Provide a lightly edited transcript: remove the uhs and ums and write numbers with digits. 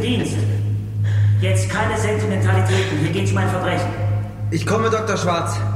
Dienst. Jetzt keine Sentimentalitäten. Hier geht's um ein Verbrechen. Ich komme, Dr. Schwarz.